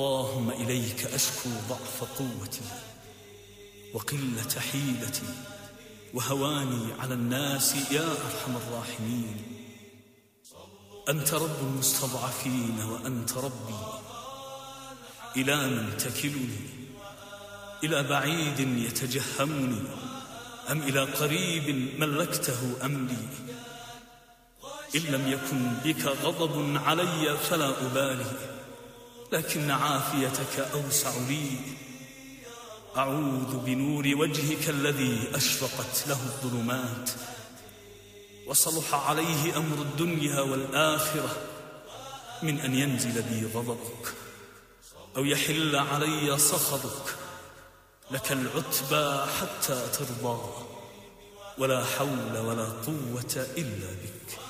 اللهم إليك أشكو ضعف قوتي وقلة حيلتي وهواني على الناس يا أرحم الراحمين. أنت رب المستضعفين وأنت ربي، إلى من تكلني؟ إلى بعيد يتجهمني أم إلى قريب ملكته أمري؟ إن لم يكن بك غضب علي فلا أبالي، لكن عافيتك أوسع لي. أعوذ بنور وجهك الذي أشرقت له الظلمات وصلح عليه أمر الدنيا والآخرة من أن ينزل بي غضبك أو يحل علي سخطك. لك العتبى حتى ترضى، ولا حول ولا قوة إلا بك.